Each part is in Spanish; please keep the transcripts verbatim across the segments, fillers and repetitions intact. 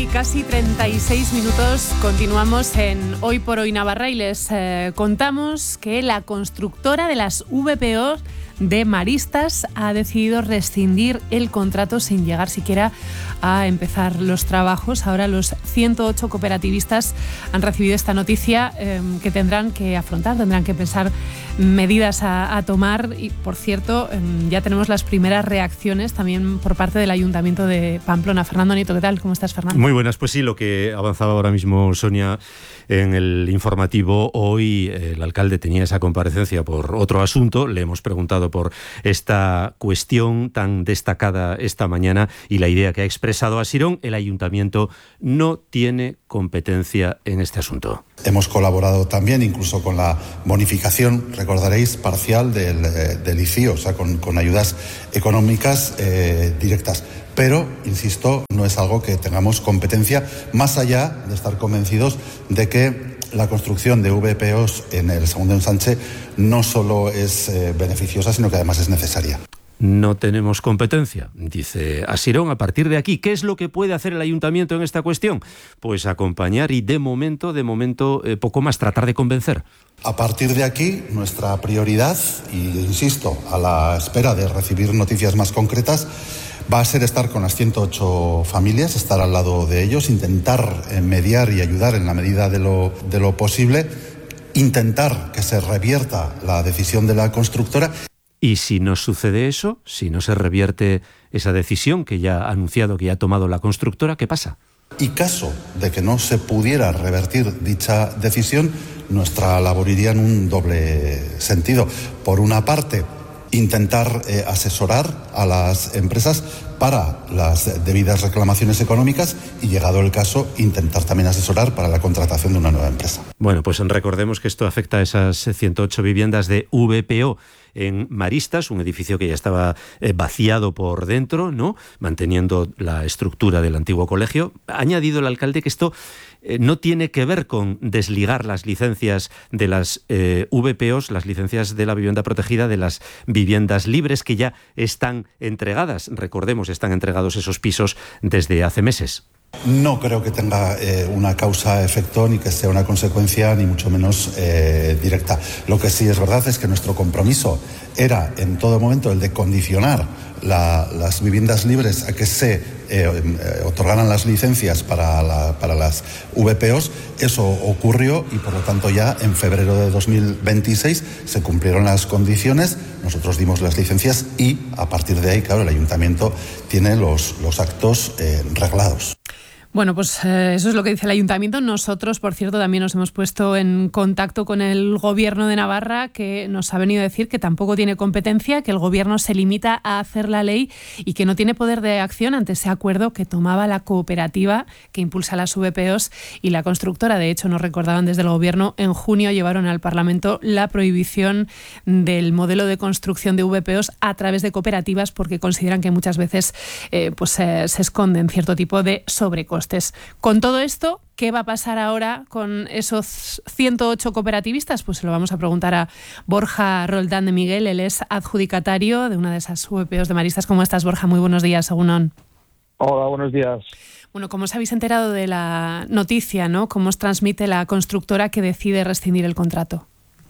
y casi treinta y seis minutos. Continuamos en Hoy por Hoy Navarra y les eh, contamos que la constructora de las V P O de Maristas ha decidido rescindir el contrato sin llegar siquiera a empezar los trabajos. Ahora los ciento ocho cooperativistas han recibido esta noticia eh, que tendrán que afrontar, tendrán que pensar medidas a, a tomar y, por cierto, eh, ya tenemos las primeras reacciones también por parte del Ayuntamiento de Pamplona. Fernando Nieto, ¿qué tal? ¿Cómo estás, Fernando? Muy buenas, pues sí, lo que avanzaba ahora mismo Sonia en el informativo. Hoy eh, el alcalde tenía esa comparecencia por otro asunto, le hemos preguntado por esta cuestión tan destacada esta mañana y la idea que ha expresado Asirón: el ayuntamiento no tiene competencia en este asunto. Hemos colaborado también incluso con la bonificación, recordaréis, parcial del, eh, del I C I, o sea, con, con ayudas económicas eh, directas. Pero, insisto, no es algo que tengamos competencia, más allá de estar convencidos de que la construcción de V P Os en el segundo ensanche no solo es eh, beneficiosa, sino que además es necesaria. No tenemos competencia, dice Asirón. A partir de aquí, ¿qué es lo que puede hacer el ayuntamiento en esta cuestión? Pues acompañar y de momento, de momento, eh, poco más, tratar de convencer. A partir de aquí, nuestra prioridad, y insisto, a la espera de recibir noticias más concretas, va a ser estar con las ciento ocho familias, estar al lado de ellos, intentar eh, mediar y ayudar en la medida de lo, de lo posible, intentar que se revierta la decisión de la constructora. Y si no sucede eso, si no se revierte esa decisión que ya ha anunciado, que ya ha tomado la constructora, ¿qué pasa? Y caso de que no se pudiera revertir dicha decisión, nuestra labor iría en un doble sentido. Por una parte, intentar eh, asesorar a las empresas para las debidas reclamaciones económicas y, llegado el caso, intentar también asesorar para la contratación de una nueva empresa. Bueno, pues recordemos que esto afecta a esas ciento ocho viviendas de V P O en Maristas, un edificio que ya estaba eh, vaciado por dentro, ¿no?, manteniendo la estructura del antiguo colegio. Ha añadido el alcalde que esto eh, no tiene que ver con desligar las licencias de las eh, V P Os, las licencias de la vivienda protegida, de las viviendas libres que ya están entregadas. Recordemos, están entregados esos pisos desde hace meses. No creo que tenga eh, una causa-efecto, ni que sea una consecuencia, ni mucho menos eh, directa. Lo que sí es verdad es que nuestro compromiso era en todo momento el de condicionar la, las viviendas libres a que se eh, eh, otorgaran las licencias para, la, para las V P Os. Eso ocurrió y, por lo tanto, ya en febrero de dos mil veintiséis se cumplieron las condiciones, nosotros dimos las licencias y, a partir de ahí, claro, el ayuntamiento tiene los, los actos eh, reglados. Bueno, pues eh, eso es lo que dice el Ayuntamiento. Nosotros, por cierto, también nos hemos puesto en contacto con el Gobierno de Navarra, que nos ha venido a decir que tampoco tiene competencia, que el Gobierno se limita a hacer la ley y que no tiene poder de acción ante ese acuerdo que tomaba la cooperativa que impulsa las V P Os y la constructora. De hecho, nos recordaban desde el Gobierno, en junio llevaron al Parlamento la prohibición del modelo de construcción de V P Os a través de cooperativas, porque consideran que muchas veces eh, pues, eh, se esconden cierto tipo de sobrecostes. Con todo esto, ¿qué va a pasar ahora con esos ciento ocho cooperativistas? Pues se lo vamos a preguntar a Borja Roldán de Miguel. Él es adjudicatario de una de esas V P Os de Maristas. ¿Cómo estás, Borja? Muy buenos días, Egunon. Hola, buenos días. Bueno, ¿cómo os habéis enterado de la noticia, ¿no? ¿Cómo os transmite la constructora que decide rescindir el contrato?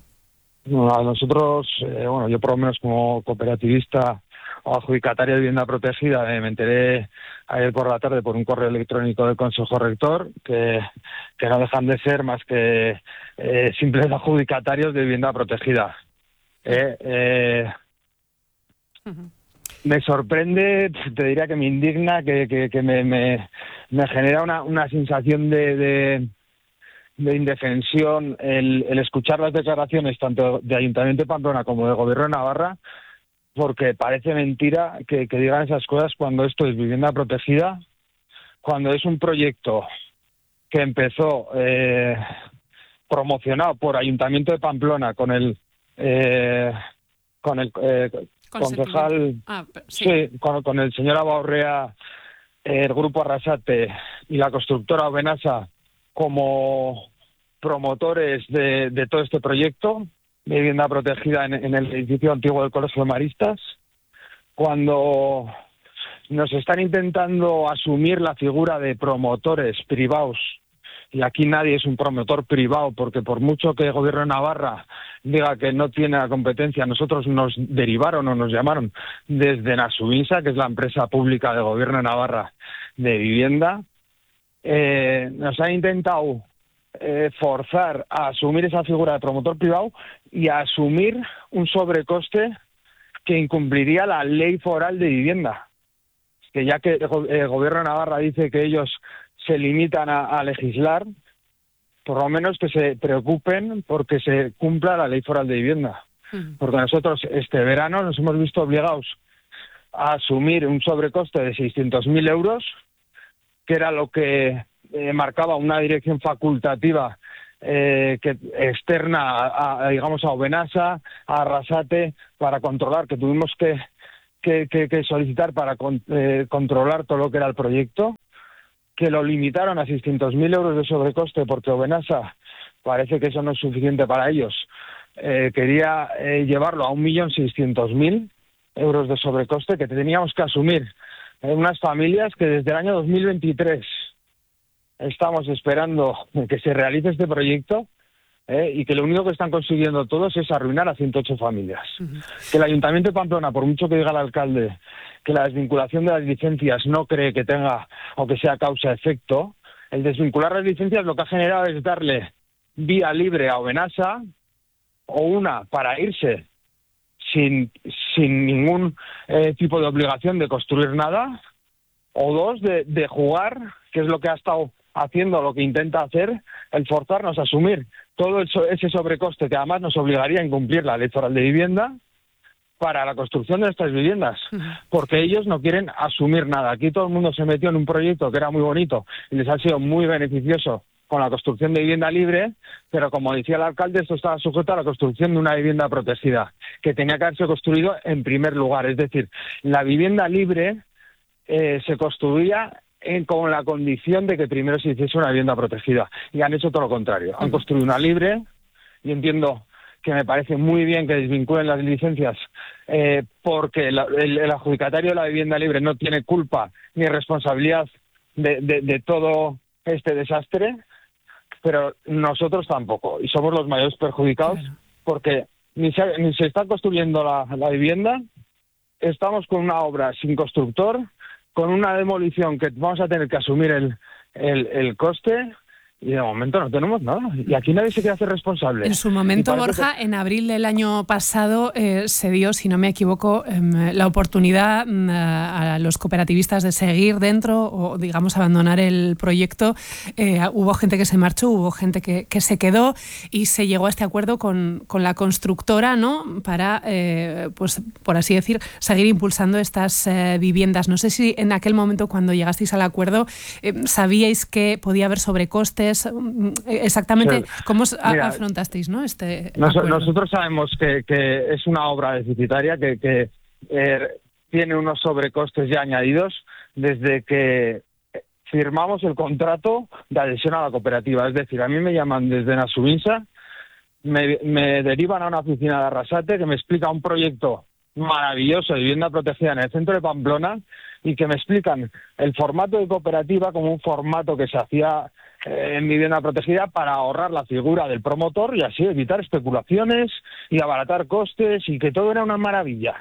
Bueno, a nosotros, eh, bueno, yo por lo menos como cooperativista o adjudicatario de vivienda protegida, eh, me enteré ayer por la tarde por un correo electrónico del Consejo Rector que, que no dejan de ser más que eh, simples adjudicatarios de vivienda protegida. Eh, eh, uh-huh. Me sorprende, te diría que me indigna, que, que, que me, me, me genera una, una sensación de, de, de indefensión el, el escuchar las declaraciones tanto de Ayuntamiento de Pamplona como del Gobierno de Navarra, porque parece mentira que, que digan esas cosas cuando esto es vivienda protegida, cuando es un proyecto que empezó eh, promocionado por Ayuntamiento de Pamplona con el eh, con el eh, concejal, ah, sí. Sí, con, con el señor Abaurrea, el Grupo Arrasate y la constructora Obenasa como promotores de, de todo este proyecto de vivienda protegida en, en el edificio antiguo del Colegio de Maristas, cuando nos están intentando asumir la figura de promotores privados, y aquí nadie es un promotor privado, porque por mucho que el Gobierno de Navarra diga que no tiene la competencia, nosotros nos derivaron o nos llamaron desde Nasubinsa, que es la empresa pública del Gobierno de Navarra de vivienda, eh, nos han intentado eh, forzar a asumir esa figura de promotor privado y a asumir un sobrecoste que incumpliría la ley foral de vivienda. Que ya que el Gobierno de Navarra dice que ellos se limitan a, a legislar, por lo menos que se preocupen porque se cumpla la ley foral de vivienda. Mm. Porque nosotros este verano nos hemos visto obligados a asumir un sobrecoste de seiscientos mil euros, que era lo que eh, marcaba una dirección facultativa eh, que externa a, a, digamos, a Obenasa, a Arrasate, para controlar, que tuvimos que, que, que, que solicitar para con, eh, controlar todo lo que era el proyecto, que lo limitaron a seiscientos mil euros de sobrecoste porque Obenasa parece que eso no es suficiente para ellos. Eh, quería eh, llevarlo a un millón seiscientos mil euros de sobrecoste que teníamos que asumir en unas familias que desde el año dos mil veintitrés estamos esperando que se realice este proyecto eh, y que lo único que están consiguiendo todos es arruinar a ciento ocho familias. Uh-huh. Que el Ayuntamiento de Pamplona, por mucho que diga el alcalde que la desvinculación de las licencias no cree que tenga o que sea causa-efecto, el desvincular las licencias lo que ha generado es darle vía libre a Obenasa, o una para irse sin, sin ningún eh, tipo de obligación de construir nada, o dos, de, de jugar, que es lo que ha estado haciendo, lo que intenta hacer, el forzarnos a asumir todo el, ese sobrecoste que además nos obligaría a incumplir la ley foral de vivienda para la construcción de nuestras viviendas, porque ellos no quieren asumir nada. Aquí todo el mundo se metió en un proyecto que era muy bonito y les ha sido muy beneficioso con la construcción de vivienda libre, pero como decía el alcalde, esto estaba sujeto a la construcción de una vivienda protegida, que tenía que haberse construido en primer lugar. Es decir, la vivienda libre eh, se construía en, con la condición de que primero se hiciese una vivienda protegida, y han hecho todo lo contrario. Han construido una libre, y entiendo que me parece muy bien que desvinculen las licencias eh, porque la, el, el adjudicatario de la vivienda libre no tiene culpa ni responsabilidad de, de, de todo este desastre, pero nosotros tampoco, y somos los mayores perjudicados, claro, porque ni se, ni se está construyendo la, la vivienda, estamos con una obra sin constructor, con una demolición que vamos a tener que asumir el, el, el coste, y de momento no tenemos nada. Y aquí nadie se quiere hacer responsable. En su momento, Borja, que... en abril del año pasado eh, se dio, si no me equivoco, eh, la oportunidad eh, a los cooperativistas de seguir dentro o, digamos, abandonar el proyecto. Eh, hubo gente que se marchó, hubo gente que, que se quedó, y se llegó a este acuerdo con, con la constructora, ¿no?, para, eh, pues, por así decir, seguir impulsando estas eh, viviendas. No sé si en aquel momento, cuando llegasteis al acuerdo, eh, sabíais que podía haber sobrecostes. Exactamente, sí. ¿Cómo Mira, afrontasteis, ¿no?, este nos, acuerdo? Nosotros sabemos que, que es una obra deficitaria, que, que eh, tiene unos sobrecostes ya añadidos desde que firmamos el contrato de adhesión a la cooperativa. Es decir, a mí me llaman desde Nasubinsa, me, me derivan a una oficina de Arrasate que me explica un proyecto maravilloso de vivienda protegida en el centro de Pamplona, y que me explican el formato de cooperativa como un formato que se hacía en vivienda protegida para ahorrar la figura del promotor y así evitar especulaciones y abaratar costes, y que todo era una maravilla.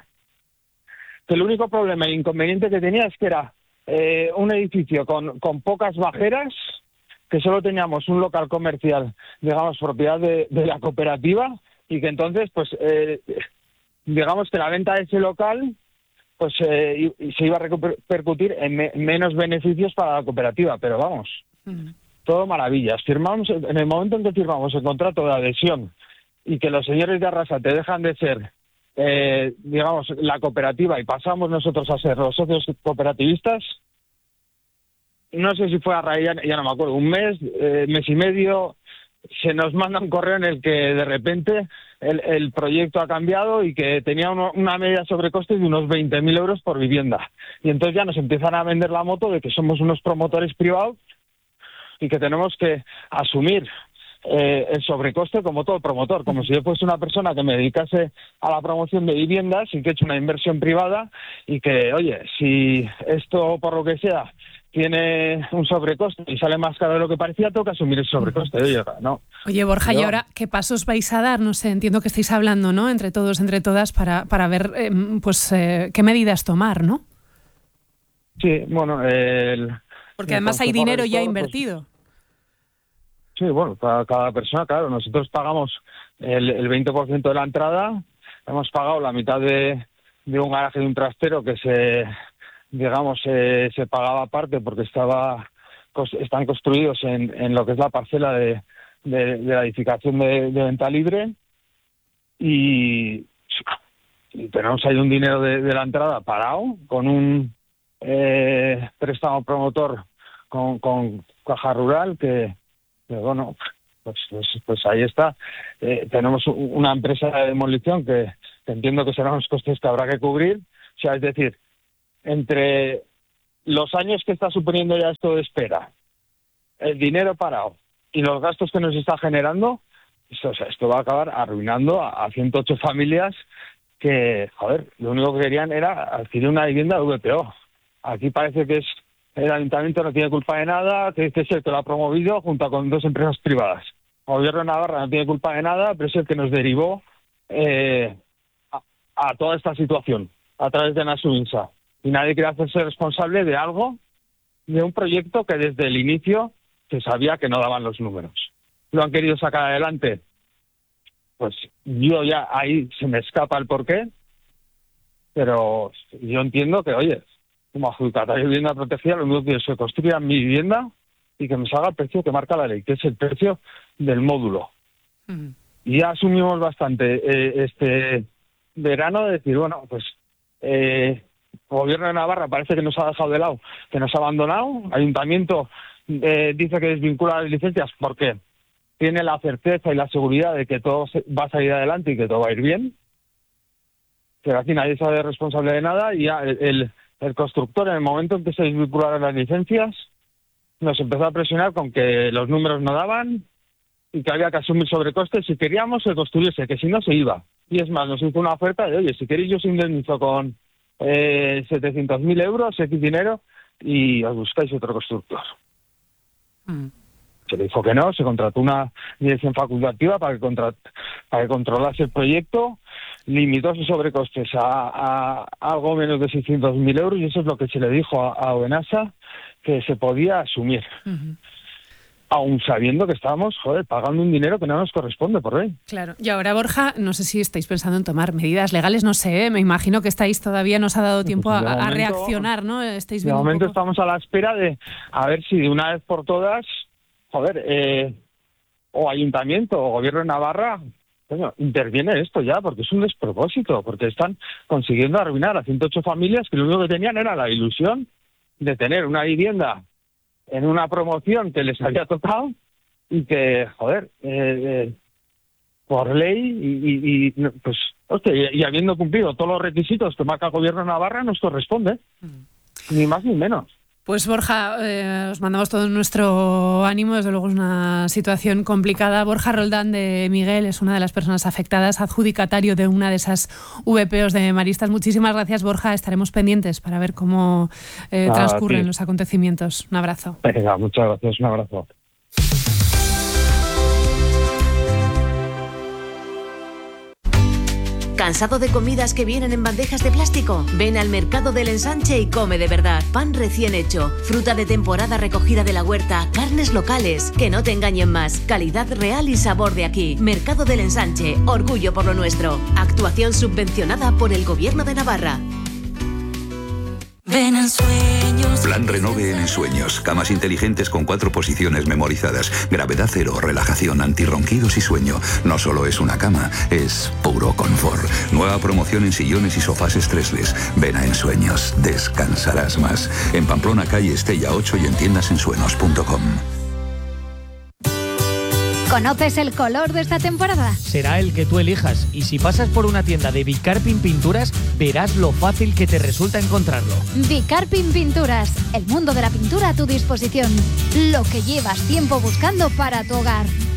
Que el único problema e inconveniente que tenía es que era eh, un edificio con, con pocas bajeras, que solo teníamos un local comercial, digamos, propiedad de, de la cooperativa, y que entonces, pues, eh, digamos que la venta de ese local pues eh, y, y se iba a repercutir en me, menos beneficios para la cooperativa, pero vamos... Mm. Todo maravillas. Firmamos, en el momento en que firmamos el contrato de adhesión y que los señores de Arrasate dejan de ser, eh, digamos, la cooperativa y pasamos nosotros a ser los socios cooperativistas, no sé si fue a raíz, ya, ya no me acuerdo, un mes, eh, mes y medio, se nos manda un correo en el que de repente el, el proyecto ha cambiado y que tenía uno, una media sobrecoste de unos veinte mil euros por vivienda. Y entonces ya nos empiezan a vender la moto de que somos unos promotores privados y que tenemos que asumir eh, el sobrecoste como todo promotor, como si yo fuese una persona que me dedicase a la promoción de viviendas y que he hecho una inversión privada y que, oye, si esto por lo que sea tiene un sobrecoste y sale más caro de lo que parecía, tengo que asumir el sobrecoste. Oye, no. Oye, Borja, yo... ¿y ahora qué pasos vais a dar? No sé, entiendo que estáis hablando, ¿no? Entre todos, entre todas, para, para ver eh, pues eh, qué medidas tomar, ¿no? Sí, bueno, el... Porque además hay dinero ya invertido. Pues, sí, bueno, cada, cada persona, claro, nosotros pagamos el, el veinte por ciento de la entrada, hemos pagado la mitad de, de un garaje de un trastero que se, digamos, se, se pagaba aparte porque estaba están construidos en, en lo que es la parcela de, de, de la edificación de, de venta libre y, y tenemos ahí un dinero de, de la entrada parado con un eh, préstamo promotor con, con Caja Rural que, que bueno, pues, pues, pues ahí está. Eh, tenemos una empresa de demolición que, que entiendo que serán los costes que habrá que cubrir. O sea, es decir, entre los años que está suponiendo ya esto de espera, el dinero parado y los gastos que nos está generando, esto, o sea, esto va a acabar arruinando a, a ciento ocho familias que, joder, lo único que querían era adquirir una vivienda de V P O. Aquí parece que es el ayuntamiento no tiene culpa de nada, que es el que lo ha promovido junto con dos empresas privadas. El gobierno de Navarra no tiene culpa de nada, pero es el que nos derivó eh, a, a toda esta situación a través de Nasuinsa. Y nadie quiere hacerse responsable de algo, de un proyecto que desde el inicio se sabía que no daban los números. Lo han querido sacar adelante. Pues yo ya ahí se me escapa el porqué, pero yo entiendo que, oye, como adjudicatario de vivienda protegida, lo único que quiero es que construya mi vivienda y que me salga el precio que marca la ley, que es el precio del módulo. Uh-huh. Y ya asumimos bastante eh, este verano de decir, bueno, pues eh, el gobierno de Navarra parece que nos ha dejado de lado, que nos ha abandonado. Ayuntamiento eh, dice que desvincula las licencias porque tiene la certeza y la seguridad de que todo va a salir adelante y que todo va a ir bien. Pero aquí nadie sabe responsable de nada y ya el, el, el constructor, en el momento en que se desvincularon las licencias, nos empezó a presionar con que los números no daban y que había que asumir sobrecostes. Si queríamos que construyese, que si no se iba. Y es más, nos hizo una oferta de, oye, si queréis yo os indemnizo con eh, setecientos mil euros, X dinero, y os buscáis otro constructor. Mm. Se le dijo que no, se contrató una dirección facultativa para que, contrat, para que controlase el proyecto, limitó sus sobrecostes a, a algo menos de seiscientos mil euros y eso es lo que se le dijo a, a Obenasa que se podía asumir. Uh-huh. Aún sabiendo que estábamos, joder, pagando un dinero que no nos corresponde por ley. Claro. Y ahora, Borja, no sé si estáis pensando en tomar medidas legales, no sé, ¿eh? Me imagino que estáis todavía, no os ha dado tiempo pues a, momento, a reaccionar, ¿no? Estáis de momento estamos a la espera de a ver si de una vez por todas, joder, eh, o ayuntamiento o gobierno de Navarra, bueno, interviene esto ya, porque es un despropósito, porque están consiguiendo arruinar a ciento ocho familias que lo único que tenían era la ilusión de tener una vivienda en una promoción que les había tocado y que, joder, eh, eh, por ley y, y, y pues, hostia, y, y habiendo cumplido todos los requisitos que marca el gobierno de Navarra, nos corresponde, mm. ni más ni menos. Pues Borja, eh, os mandamos todo nuestro ánimo, desde luego es una situación complicada. Borja Roldán de Miguel es una de las personas afectadas, adjudicatario de una de esas V P Os de Maristas. Muchísimas gracias, Borja, estaremos pendientes para ver cómo eh, transcurren ah, los acontecimientos. Un abrazo. Venga, muchas gracias, un abrazo. ¿Cansado de comidas que vienen en bandejas de plástico? Ven al Mercado del Ensanche y come de verdad. Pan recién hecho, fruta de temporada recogida de la huerta, carnes locales. Que no te engañen más. Calidad real y sabor de aquí. Mercado del Ensanche, orgullo por lo nuestro. Actuación subvencionada por el Gobierno de Navarra. Ven en sueños. Plan Renove en Ensueños. Camas inteligentes con cuatro posiciones memorizadas. Gravedad cero, relajación, antirronquidos y sueño. No solo es una cama, es puro confort. Nueva promoción en sillones y sofás estresles. Ven a Ensueños. Descansarás más. En Pamplona, calle Estella ocho y en tiendas ensuenos punto com. ¿Conoces el color de esta temporada? Será el que tú elijas y si pasas por una tienda de Bicarpin Pinturas verás lo fácil que te resulta encontrarlo. Bicarpin Pinturas, el mundo de la pintura a tu disposición. Lo que llevas tiempo buscando para tu hogar.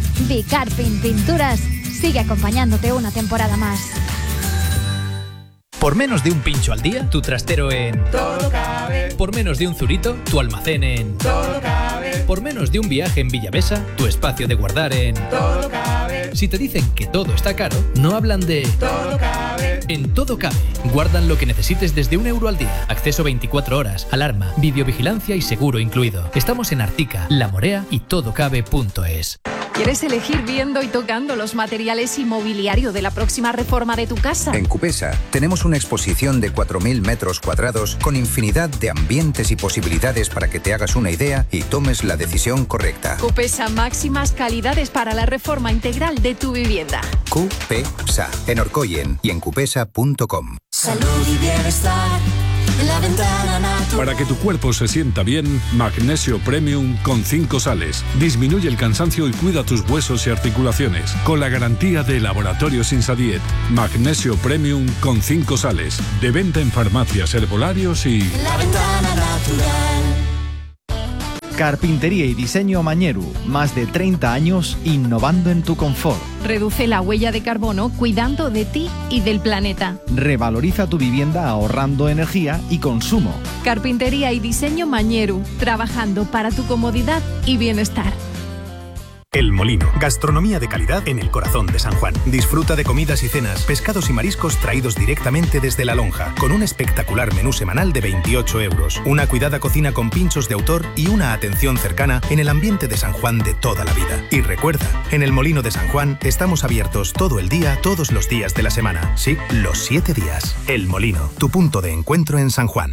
Bicarpin Pinturas sigue acompañándote una temporada más. Por menos de un pincho al día, tu trastero en Todo Cabe. Por menos de un zurito, tu almacén en Todo Cabe. Por menos de un viaje en Villavesa, tu espacio de guardar en Todo Cabe. Si te dicen que todo está caro, no hablan de Todo Cabe. En Todo Cabe, guardan lo que necesites desde un euro al día. Acceso veinticuatro horas, alarma, videovigilancia y seguro incluido. Estamos en Artica, La Morea y todocabe punto es. ¿Quieres elegir viendo y tocando los materiales y mobiliario de la próxima reforma de tu casa? En Cupesa tenemos una exposición de cuatro mil metros cuadrados con infinidad de ambientes y posibilidades para que te hagas una idea y tomes la decisión correcta. Cupesa, máximas calidades para la reforma integral de tu vivienda. Cupesa, en Orcoyen y en cupesa punto com. Salud y bienestar. La ventana natural. Para que tu cuerpo se sienta bien, Magnesio Premium con cinco sales. Disminuye el cansancio y cuida tus huesos y articulaciones. Con la garantía de Laboratorios Insadiet. Magnesio Premium con cinco sales. De venta en farmacias, herbolarios y... La ventana natural. Carpintería y diseño Mañeru. Más de treinta años innovando en tu confort. Reduce la huella de carbono cuidando de ti y del planeta. Revaloriza tu vivienda ahorrando energía y consumo. Carpintería y diseño Mañeru. Trabajando para tu comodidad y bienestar. El Molino, gastronomía de calidad en el corazón de San Juan. Disfruta de comidas y cenas, pescados y mariscos traídos directamente desde La Lonja, con un espectacular menú semanal de veintiocho euros, una cuidada cocina con pinchos de autor y una atención cercana en el ambiente de San Juan de toda la vida. Y recuerda, en el Molino de San Juan estamos abiertos todo el día, todos los días de la semana. Sí, los siete días. El Molino, tu punto de encuentro en San Juan.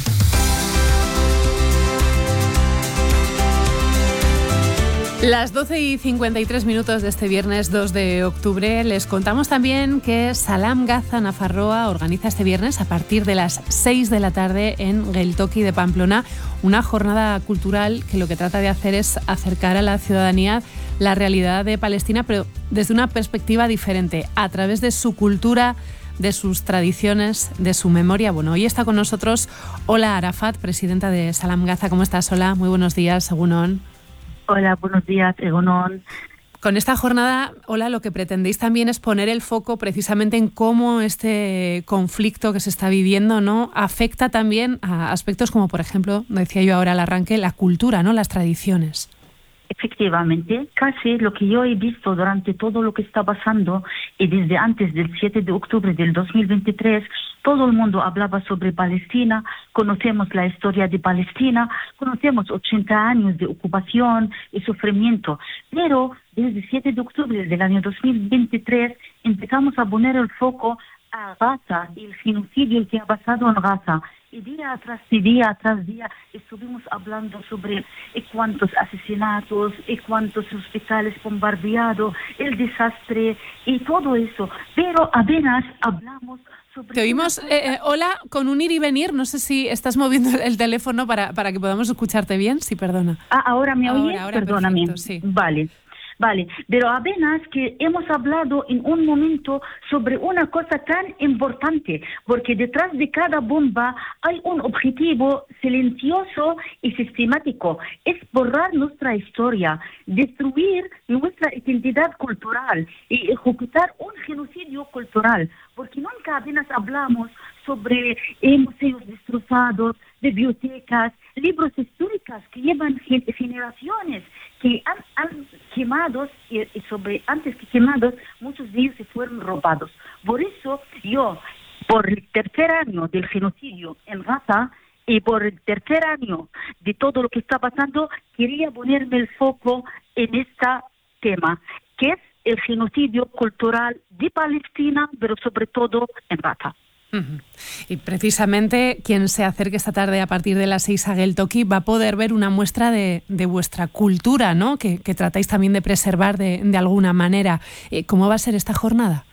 Las doce y cincuenta y tres minutos de este viernes dos de octubre les contamos también que Salam Gaza Nafarroa organiza este viernes a partir de las seis de la tarde en Geltoki de Pamplona una jornada cultural que lo que trata de hacer es acercar a la ciudadanía la realidad de Palestina, pero desde una perspectiva diferente, a través de su cultura, de sus tradiciones, de su memoria. Bueno, hoy está con nosotros Ola Arafat, presidenta de Salam Gaza. ¿Cómo estás, Ola? Muy buenos días, Egunon. Hola, buenos días, Egunon. Con esta jornada, Ola, lo que pretendéis también es poner el foco precisamente en cómo este conflicto que se está viviendo, ¿no?, afecta también a aspectos como, por ejemplo, decía yo ahora al arranque, la cultura, ¿no?, las tradiciones. Efectivamente, casi lo que yo he visto durante todo lo que está pasando y desde antes del siete de octubre del dos mil veintitrés, todo el mundo hablaba sobre Palestina, conocemos la historia de Palestina, conocemos ochenta años de ocupación y sufrimiento, pero desde el siete de octubre del año dos mil veintitrés empezamos a poner el foco a Gaza y el genocidio que ha pasado en Gaza. Y día tras día tras día estuvimos hablando sobre cuántos asesinatos, y cuántos hospitales bombardeados, el desastre y todo eso. Pero apenas hablamos sobre... Te oímos, eh, eh, hola, con un ir y venir. No sé si estás moviendo el teléfono para, para que podamos escucharte bien. Sí, perdona. Ah, ¿ahora me oyes? Ahora, ahora Perdóname. perfecto, sí. Vale. Vale, pero apenas que hemos hablado en un momento sobre una cosa tan importante, porque detrás de cada bomba hay un objetivo silencioso y sistemático, es borrar nuestra historia, destruir nuestra identidad cultural y ejecutar un genocidio cultural, porque nunca apenas hablamos sobre eh, museos destrozados, bibliotecas, libros históricos que llevan generaciones, que han, han quemados y, y sobre antes que quemados muchos de ellos se fueron robados. Por eso yo, por el tercer año del genocidio en Gaza y por el tercer año de todo lo que está pasando, quería ponerme el foco en este tema, que es el genocidio cultural de Palestina, pero sobre todo en Gaza. Uh-huh. Y precisamente quien se acerque esta tarde a partir de las seis a Geltoki va a poder ver una muestra de, de vuestra cultura, ¿no?, que, que tratáis también de preservar de, de alguna manera. Eh, ¿Cómo va a ser esta jornada?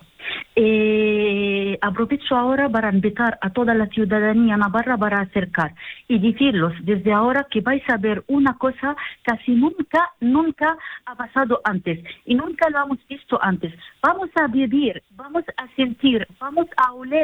Eh, aprovecho ahora para invitar a toda la ciudadanía navarra para acercar y decirles desde ahora que vais a ver una cosa casi nunca, nunca ha pasado antes y nunca lo hemos visto antes. Vamos a vivir, vamos a sentir, vamos a oler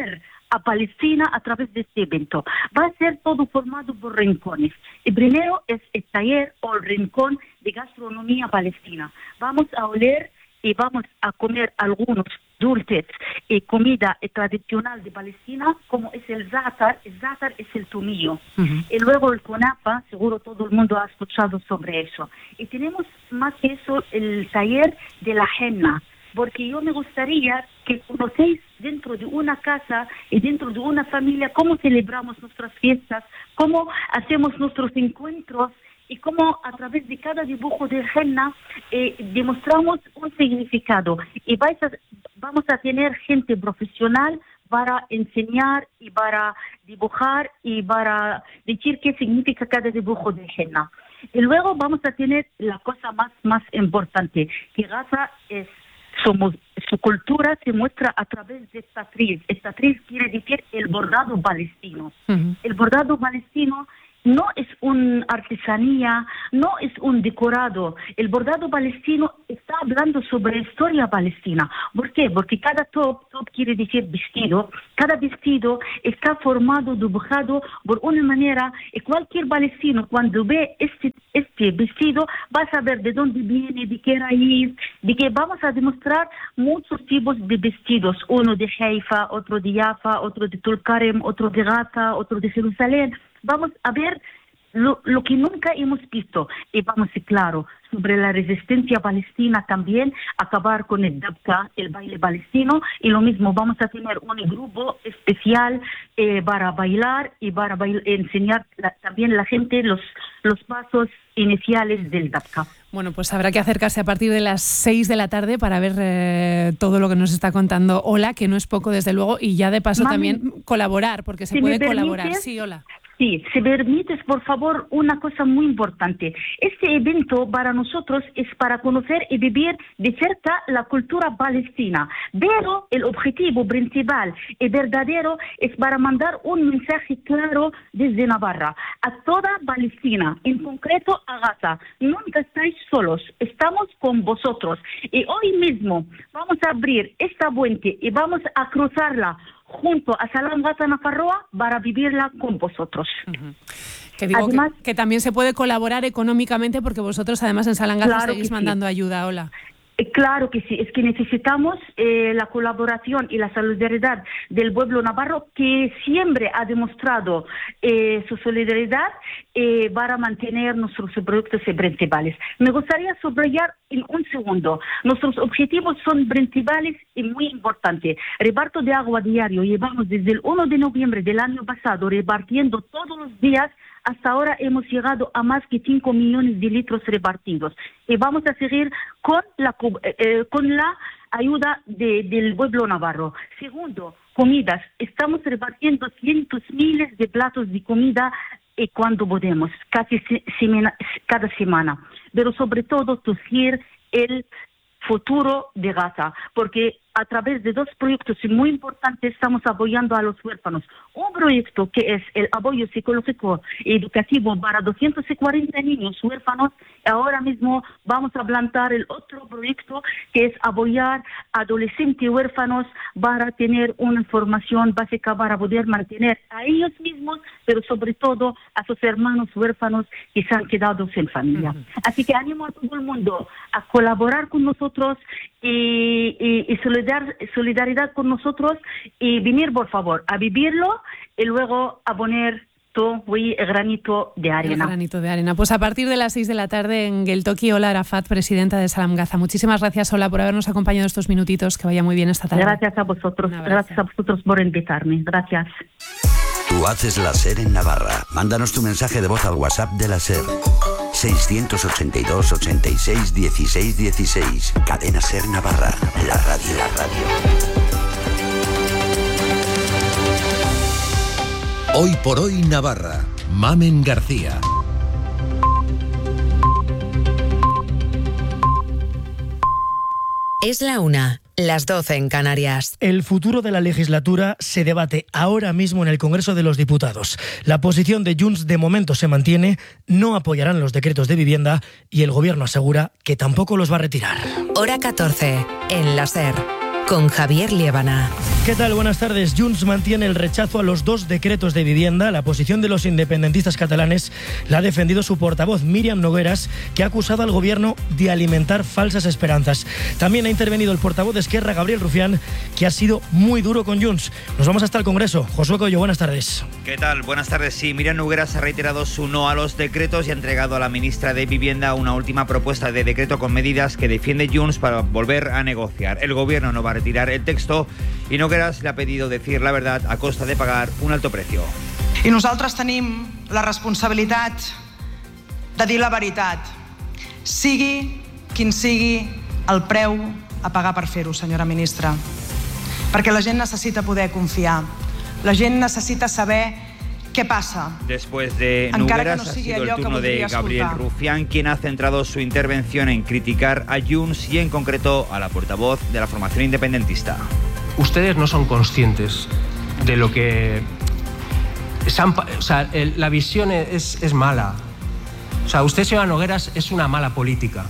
a Palestina a través de este evento. Va a ser todo formado por rincones. El primero es el taller o el rincón de gastronomía palestina. Vamos a oler y vamos a comer algunos dulces y comida tradicional de Palestina, como es el zátar. El zátar es el tomillo. Uh-huh. Y luego el conapa, seguro todo el mundo ha escuchado sobre eso. Y tenemos más que eso el taller de la henna, porque yo me gustaría que conocéis dentro de una casa y dentro de una familia cómo celebramos nuestras fiestas, cómo hacemos nuestros encuentros y cómo a través de cada dibujo de henna eh, demostramos un significado. Y vais a, vamos a tener gente profesional para enseñar y para dibujar y para decir qué significa cada dibujo de henna. Y luego vamos a tener la cosa más, más importante, que Gaza es Somos, su cultura se muestra a través de esta triz. Esta triz quiere decir el bordado palestino. Uh-huh. El bordado palestino no es una artesanía, no es un decorado. El bordado palestino está hablando sobre la historia palestina. ¿Por qué? Porque cada top, top quiere decir vestido, cada vestido está formado, dibujado por una manera, y cualquier palestino cuando ve este, este vestido va a saber de dónde viene, de qué raíz, de que vamos a demostrar muchos tipos de vestidos, uno de Haifa, otro de Jaffa, otro de Tulkarem, otro de Gaza, otro de Jerusalén. Vamos a ver lo, lo que nunca hemos visto y vamos, claro, sobre la resistencia palestina también, acabar con el dabka, el baile palestino, y lo mismo, vamos a tener un grupo especial eh, para bailar y para bail- enseñar la, también a la gente los, los pasos iniciales del dabka. Bueno, pues habrá que acercarse a partir de las seis de la tarde para ver eh, todo lo que nos está contando Ola, que no es poco desde luego, y ya de paso Mami, también colaborar, porque se si puede colaborar. Sí, Ola. Sí, si permites, por favor, una cosa muy importante. Este evento para nosotros es para conocer y vivir de cerca la cultura palestina, pero el objetivo principal y verdadero es para mandar un mensaje claro desde Navarra a toda Palestina, en concreto a Gaza. Nunca estáis solos, estamos con vosotros. Y hoy mismo vamos a abrir esta puente y vamos a cruzarla junto a Salam Gaza Nafarroa para vivirla con vosotros. Uh-huh. Que digo además, que, que también se puede colaborar económicamente porque vosotros además en Salam Gaza claro seguís mandando sí. ayuda. Hola. Claro que sí, es que necesitamos eh, la colaboración y la solidaridad del pueblo navarro, que siempre ha demostrado eh, su solidaridad eh, para mantener nuestros proyectos principales. Me gustaría subrayar en un segundo, nuestros objetivos son principales y muy importantes. Reparto de agua diario, llevamos desde el primero de noviembre del año pasado repartiendo todos los días. Hasta ahora hemos llegado a más de cinco millones de litros repartidos y vamos a seguir con la, eh, con la ayuda de, del pueblo navarro. Segundo, comidas. Estamos repartiendo cientos miles de platos de comida eh, cuando podemos, casi se, semana, cada semana. Pero sobre todo, surgir el futuro de Gaza, porque a través de dos proyectos muy importantes estamos apoyando a los huérfanos. Un proyecto que es el apoyo psicológico y educativo para doscientos cuarenta niños huérfanos. Ahora mismo vamos a plantar el otro proyecto que es apoyar a adolescentes huérfanos para tener una formación básica para poder mantener a ellos mismos, pero sobre todo a sus hermanos huérfanos que se han quedado sin familia. Uh-huh. Así que animo a todo el mundo a colaborar con nosotros y, y, y solidar, solidaridad con nosotros y venir, por favor, a vivirlo y luego a poner todo el granito de arena. El granito de arena. Pues a partir de las seis de la tarde en Geltoki, Ola Arafat, presidenta de Salam Gaza. Muchísimas gracias, Ola, por habernos acompañado estos minutitos. Que vaya muy bien esta tarde. Gracias a vosotros. Gracias a vosotros por invitarme. Gracias. Tú haces la SER en Navarra. Mándanos tu mensaje de voz al WhatsApp de la SER. seiscientos ochenta y dos, ochenta y seis, dieciséis, dieciséis. Cadena SER Navarra. La radio. La radio. Hoy por hoy Navarra. Mamen García. Es la una, las doce en Canarias. El futuro de la legislatura se debate ahora mismo en el Congreso de los Diputados. La posición de Junts de momento se mantiene, no apoyarán los decretos de vivienda y el Gobierno asegura que tampoco los va a retirar. Hora catorce, en la SER, con Javier Liébana. ¿Qué tal? Buenas tardes. Junts mantiene el rechazo a los dos decretos de vivienda. La posición de los independentistas catalanes la ha defendido su portavoz, Míriam Nogueras, que ha acusado al gobierno de alimentar falsas esperanzas. También ha intervenido el portavoz de Esquerra, Gabriel Rufián, que ha sido muy duro con Junts. Nos vamos hasta el Congreso. Josué Coello, buenas tardes. ¿Qué tal? Buenas tardes. Sí, Míriam Nogueras ha reiterado su no a los decretos y ha entregado a la ministra de Vivienda una última propuesta de decreto con medidas que defiende Junts para volver a negociar. El gobierno no va a retirar el texto i Nogueras le ha pedido decir la verdad a costa de pagar un alto precio. I nosaltres tenim la responsabilitat de dir la veritat, sigui quin sigui el preu a pagar per fer-ho, senyora ministra. Perquè la gent necessita poder confiar, la gent necessita saber qué pasa. Después de Nogueras, no ha sido el turno de Gabriel Rufián, quien ha centrado su intervención en criticar a Junts y en concreto a la portavoz de la formación independentista. Ustedes no son conscientes de lo que... Han, o sea, el, la visión es, es mala. O sea, usted, señora Nogueras, es una mala política.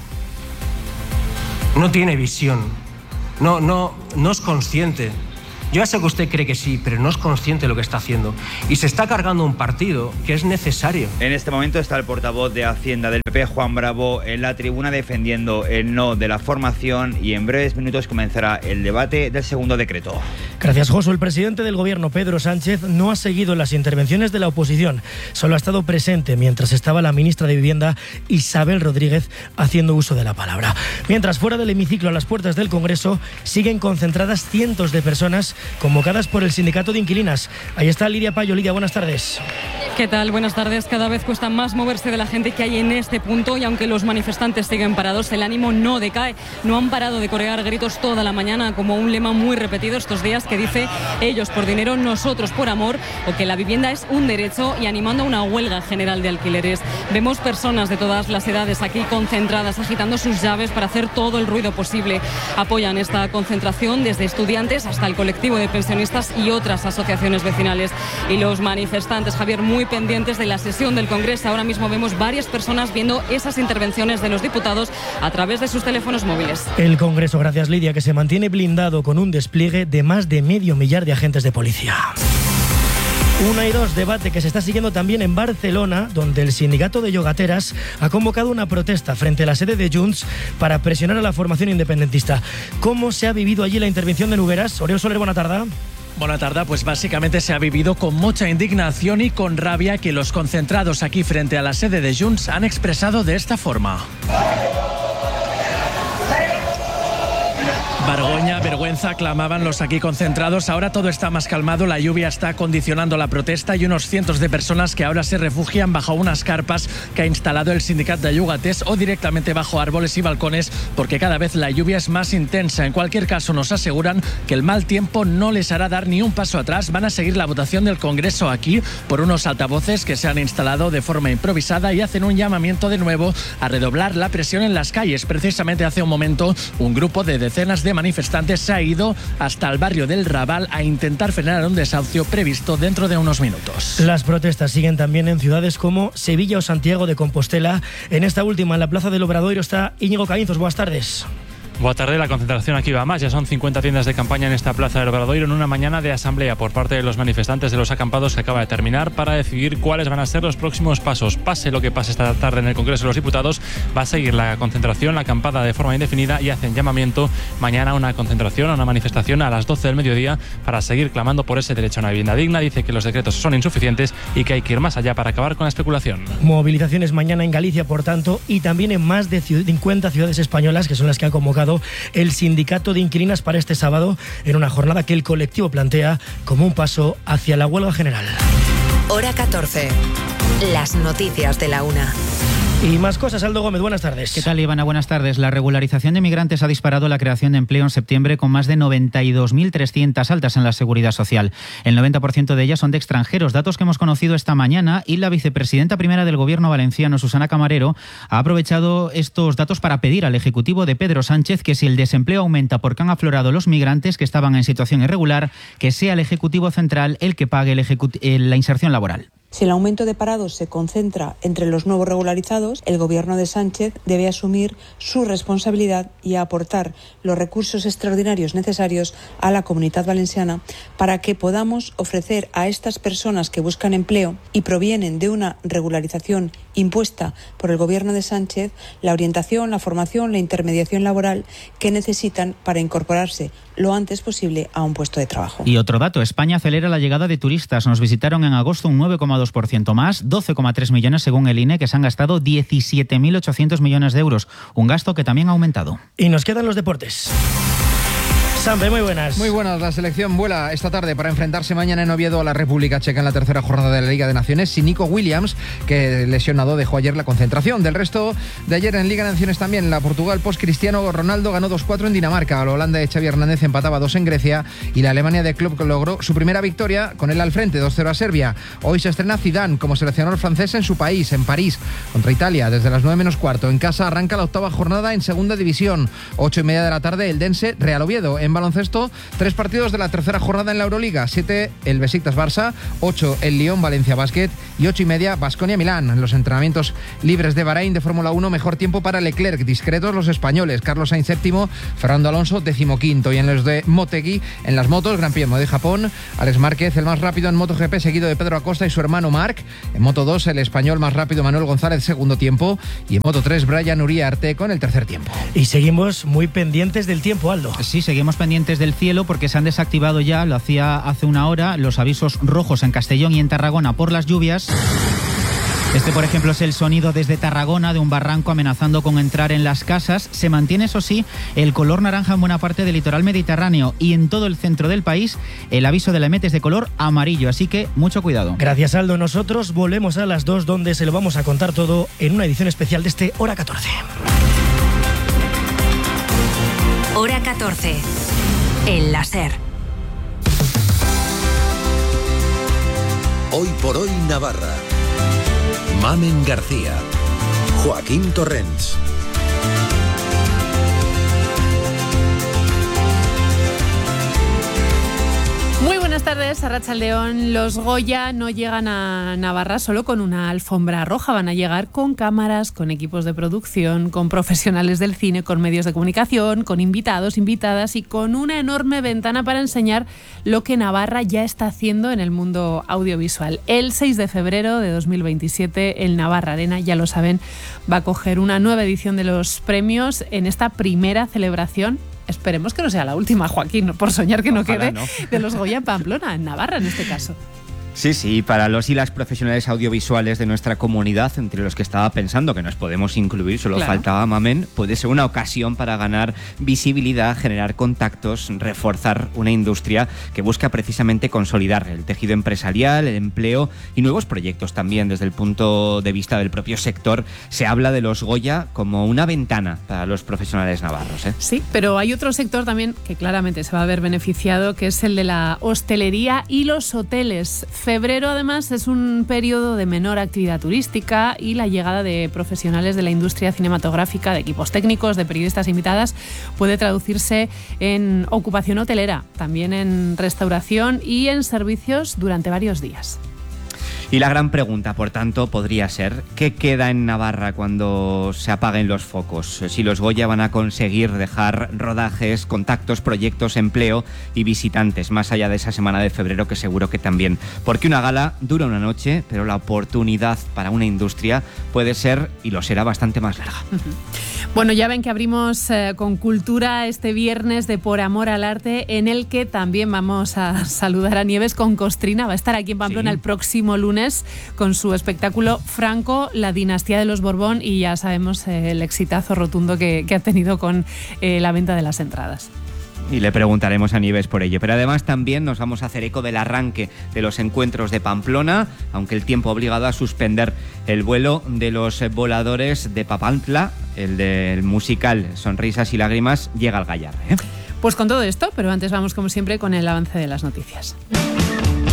No tiene visión. No, no, no es consciente. Yo ya sé que usted cree que sí, pero no es consciente de lo que está haciendo. Y se está cargando un partido que es necesario. En este momento está el portavoz de Hacienda del P P, Juan Bravo, en la tribuna defendiendo el no de la formación y en breves minutos comenzará el debate del segundo decreto. Gracias, Josu. El presidente del gobierno, Pedro Sánchez, no ha seguido las intervenciones de la oposición. Solo ha estado presente mientras estaba la ministra de Vivienda, Isabel Rodríguez, haciendo uso de la palabra. Mientras, fuera del hemiciclo, a las puertas del Congreso, siguen concentradas cientos de personas convocadas por el sindicato de inquilinas. Ahí está Lidia Payo. Lidia, buenas tardes. ¿Qué tal? Buenas tardes. Cada vez cuesta más moverse de la gente que hay en este punto y aunque los manifestantes siguen parados, el ánimo no decae. No han parado de corear gritos toda la mañana, como un lema muy repetido estos días que dice ellos por dinero, nosotros por amor, o que la vivienda es un derecho, y animando a una huelga general de alquileres. Vemos personas de todas las edades aquí concentradas, agitando sus llaves para hacer todo el ruido posible. Apoyan esta concentración desde estudiantes hasta el colectivo de pensionistas y otras asociaciones vecinales. Y los manifestantes, Javier, muy pendientes de la sesión del Congreso. Ahora mismo vemos varias personas viendo esas intervenciones de los diputados a través de sus teléfonos móviles. El Congreso, gracias Lidia, que se mantiene blindado con un despliegue de más de medio millar de agentes de policía. Una y dos, debate que se está siguiendo también en Barcelona, donde el sindicato de yogateras ha convocado una protesta frente a la sede de Junts para presionar a la formación independentista. ¿Cómo se ha vivido allí la intervención de Nogueras? Oriol Soler, buena tarde. Buena tarde, pues básicamente se ha vivido con mucha indignación y con rabia que los concentrados aquí frente a la sede de Junts han expresado de esta forma. Vergoña, vergüenza, clamaban los aquí concentrados. Ahora todo está más calmado, la lluvia está condicionando la protesta y unos cientos de personas que ahora se refugian bajo unas carpas que ha instalado el sindicato de Llogaters o directamente bajo árboles y balcones porque cada vez la lluvia es más intensa. En cualquier caso nos aseguran que el mal tiempo no les hará dar ni un paso atrás. Van a seguir la votación del Congreso aquí por unos altavoces que se han instalado de forma improvisada y hacen un llamamiento de nuevo a redoblar la presión en las calles. Precisamente hace un momento un grupo de decenas de manifestantes se ha ido hasta el barrio del Raval a intentar frenar un desahucio previsto dentro de unos minutos. Las protestas siguen también en ciudades como Sevilla o Santiago de Compostela. En esta última, en la Plaza del Obradoiro, está Íñigo Caínzos. Buenas tardes. Buenas tardes, la concentración aquí va más. Ya son cincuenta tiendas de campaña en esta Plaza del Obradoiro en una mañana de asamblea por parte de los manifestantes de los acampados que acaba de terminar para decidir cuáles van a ser los próximos pasos. Pase lo que pase esta tarde en el Congreso de los Diputados, va a seguir la concentración, la acampada de forma indefinida y hacen llamamiento mañana a una concentración, a una manifestación a las doce del mediodía para seguir clamando por ese derecho a una vivienda digna. Dice que los decretos son insuficientes y que hay que ir más allá para acabar con la especulación. Movilizaciones mañana en Galicia, por tanto, y también en más de cincuenta ciudades españolas, que son las que han convocado el sindicato de inquilinas para este sábado, en una jornada que el colectivo plantea como un paso hacia la huelga general. Hora catorce. Las noticias de la una. Y más cosas, Aldo Gómez, buenas tardes. ¿Qué tal, Ivana? Buenas tardes. La regularización de migrantes ha disparado la creación de empleo en septiembre con más de noventa y dos mil trescientas altas en la Seguridad Social. El noventa por ciento de ellas son de extranjeros, datos que hemos conocido esta mañana, y la vicepresidenta primera del Gobierno valenciano, Susana Camarero, ha aprovechado estos datos para pedir al Ejecutivo de Pedro Sánchez que si el desempleo aumenta porque han aflorado los migrantes que estaban en situación irregular, que sea el Ejecutivo Central el que pague el ejecut- la inserción laboral. Si el aumento de parados se concentra entre los nuevos regularizados, el gobierno de Sánchez debe asumir su responsabilidad y aportar los recursos extraordinarios necesarios a la Comunidad Valenciana para que podamos ofrecer a estas personas que buscan empleo y provienen de una regularización impuesta por el gobierno de Sánchez la orientación, la formación, la intermediación laboral que necesitan para incorporarse lo antes posible a un puesto de trabajo. Y otro dato, España acelera la llegada de turistas. Nos visitaron en agosto un nueve coma dos por ciento más, doce coma tres millones según el I N E, que se han gastado diecisiete mil ochocientos millones de euros, un gasto que también ha aumentado. Y nos quedan los deportes. Sampe, muy buenas. Muy buenas. La selección vuela esta tarde para enfrentarse mañana en Oviedo a la República Checa en la tercera jornada de la Liga de Naciones sin Nico Williams, que lesionado dejó ayer la concentración. Del resto de ayer en Liga de Naciones también, la Portugal post-Cristiano Ronaldo ganó dos cuatro en Dinamarca, la Holanda de Xavi Hernández empataba dos en Grecia y la Alemania de Klopp logró su primera victoria con él al frente, dos cero a Serbia. Hoy se estrena Zidane como seleccionador francés en su país, en París, contra Italia, desde las nueve menos cuarto. En casa arranca la octava jornada en Segunda División. Ocho y media de la tarde, el Dense Real Oviedo. En baloncesto, tres partidos de la tercera jornada en la Euroliga. Siete el Besiktas Barça, ocho el Lyon Valencia Basket y ocho y media Baskonia Milán. En los entrenamientos libres de Bahrein de Fórmula uno, mejor tiempo para Leclerc, discretos los españoles, Carlos Sainz séptimo, Fernando Alonso decimoquinto. Y en los de Motegi, en las motos, Gran Premio de Japón, Alex Márquez el más rápido en MotoGP, seguido de Pedro Acosta y su hermano Marc. En Moto dos, el español más rápido Manuel González, segundo tiempo, y en Moto tres, Brian Uriarte con el tercer tiempo. Y seguimos muy pendientes del tiempo, Aldo. Sí, seguimos pendientes del cielo porque se han desactivado ya, lo hacía hace una hora, los avisos rojos en Castellón y en Tarragona por las lluvias. Este, por ejemplo, es el sonido desde Tarragona de un barranco amenazando con entrar en las casas. Se mantiene, eso sí, el color naranja en buena parte del litoral mediterráneo y en todo el centro del país el aviso de la E M E T es de color amarillo, así que mucho cuidado. Gracias, Aldo. Nosotros volvemos a las dos, donde se lo vamos a contar todo en una edición especial de este Hora catorce. Hora catorce. El láser. Hoy por hoy Navarra. Mamen García. Joaquín Torrents. Muy buenas tardes, Arratsaldeón. Los Goya no llegan a Navarra solo con una alfombra roja, van a llegar con cámaras, con equipos de producción, con profesionales del cine, con medios de comunicación, con invitados, invitadas y con una enorme ventana para enseñar lo que Navarra ya está haciendo en el mundo audiovisual. El seis de febrero de dos mil veintisiete, el Navarra Arena, ya lo saben, va a coger una nueva edición de los premios en esta primera celebración. Esperemos que no sea la última, Joaquín, por soñar que no Ojalá quede no. de los Goya en Pamplona, en Navarra en este caso. Sí, sí, para los y las profesionales audiovisuales de nuestra comunidad, entre los que estaba pensando que nos podemos incluir, solo Claro. faltaba Mamen, puede ser una ocasión para ganar visibilidad, generar contactos, reforzar una industria que busca precisamente consolidar el tejido empresarial, el empleo y nuevos proyectos también. Desde el punto de vista del propio sector, se habla de los Goya como una ventana para los profesionales navarros, ¿eh? Sí, pero hay otro sector también que claramente se va a ver beneficiado, que es el de la hostelería y los hoteles. Febrero, además, es un periodo de menor actividad turística y la llegada de profesionales de la industria cinematográfica, de equipos técnicos, de periodistas invitadas, puede traducirse en ocupación hotelera, también en restauración y en servicios durante varios días. Y la gran pregunta, por tanto, podría ser, ¿qué queda en Navarra cuando se apaguen los focos? Si los Goya van a conseguir dejar rodajes, contactos, proyectos, empleo y visitantes, más allá de esa semana de febrero, que seguro que también. Porque una gala dura una noche, pero la oportunidad para una industria puede ser, y lo será, bastante más larga. Bueno, ya ven que abrimos eh, con cultura este viernes de Por Amor al Arte, en el que también vamos a saludar a Nieves con Costrina. Va a estar aquí en Pamplona sí. el próximo lunes con su espectáculo Franco, la dinastía de los Borbón, y ya sabemos eh, el exitazo rotundo que, que ha tenido con eh, la venta de las entradas. Y le preguntaremos a Nieves por ello. Pero además también nos vamos a hacer eco del arranque de los encuentros de Pamplona, aunque el tiempo ha obligado a suspender el vuelo de los voladores de Papantla, el del musical Sonrisas y Lágrimas, llega al Gallarre, ¿eh? Pues con todo esto, pero antes vamos como siempre con el avance de las noticias.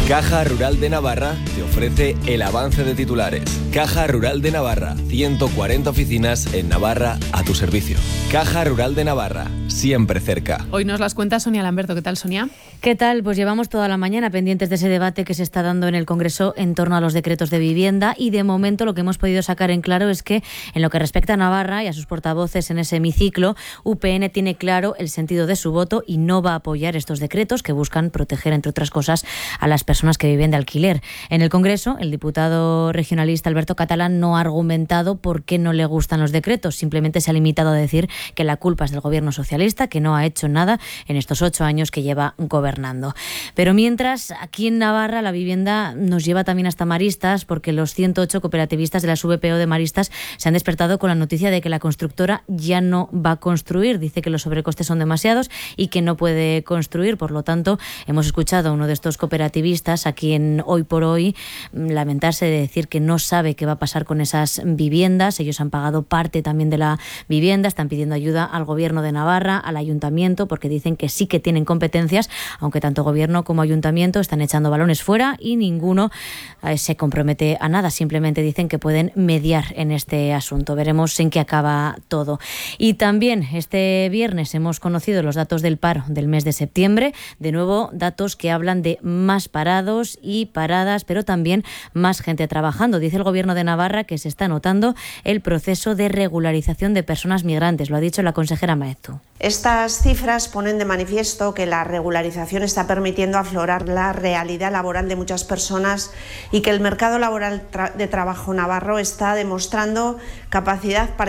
Caja Rural de Navarra te ofrece el avance de titulares. Caja Rural de Navarra, ciento cuarenta oficinas en Navarra a tu servicio. Caja Rural de Navarra, siempre cerca. Hoy nos las cuenta Sonia Lamberto. ¿Qué tal, Sonia? ¿Qué tal? Pues llevamos toda la mañana pendientes de ese debate que se está dando en el Congreso en torno a los decretos de vivienda y de momento lo que hemos podido sacar en claro es que en lo que respecta a Navarra y a sus portavoces en ese hemiciclo, U P N tiene claro el sentido de su voto y no va a apoyar estos decretos que buscan proteger, entre otras cosas, a las personas que viven de alquiler. En el Congreso, el diputado regionalista Alberto Catalán no ha argumentado por qué no le gustan los decretos, simplemente se ha limitado a decir que la culpa es del gobierno socialista, que no ha hecho nada en estos ocho años que lleva gobernando. Pero mientras, aquí en Navarra la vivienda nos lleva también hasta Maristas, porque los ciento ocho cooperativistas de la V P O de Maristas se han despertado con la noticia de que la constructora ya no va a construir. Dice que los sobrecostes son demasiados y que no puede construir. Por lo tanto, hemos escuchado a uno de estos cooperativistas aquí en Hoy por Hoy lamentarse de decir que no sabe qué va a pasar con esas viviendas. Ellos han pagado parte también de la vivienda, están pidiendo ayuda al gobierno de Navarra, al ayuntamiento, porque dicen que sí que tienen competencias, aunque tanto gobierno como ayuntamiento están echando balones fuera y ninguno eh, se compromete a nada. Simplemente dicen que pueden mediar en este asunto. Veremos en qué acaba todo. Y también este viernes hemos conocido los datos del paro del mes de septiembre. De nuevo, datos que hablan de más parados y paradas, pero también más gente trabajando. Dice el gobierno de Navarra que se está notando el proceso de regularización de personas migrantes. Lo ha dicho la consejera Maeztu. Estas cifras ponen de manifiesto que la regularización está permitiendo aflorar la realidad laboral de muchas personas y que el mercado laboral tra- de trabajo navarro está demostrando capacidad para